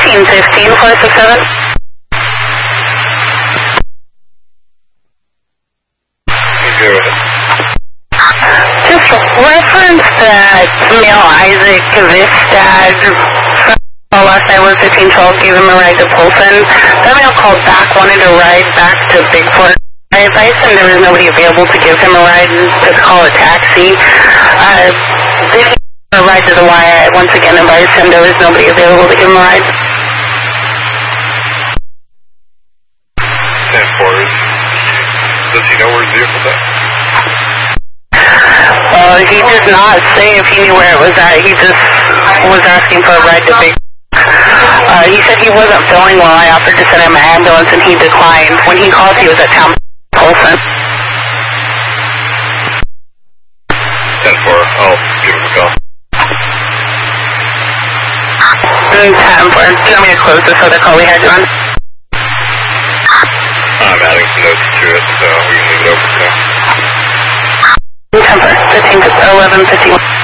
1515, 467. Just reference that male Isaac Vistad from last night was 1512, gave him a ride to Polson. That male called back, wanted a ride back to Bigfoot. I advised him there was nobody available to give him a ride, to call a taxi. Did he give a ride to the Y? I once again advised him there was nobody available to give him a ride. 10-4. Does he know where his vehicle's at? He did not say if he knew where it was at. He just was asking for a ride to Big. He said he wasn't feeling well. I offered to send him an ambulance and he declined. When he called, he was at town Polson. 10-4. I'll give him a call. 10-4. Do you want me to close this other call we had, John? I'm adding some notes to it, so we can leave it open now. 10-4. 11:51.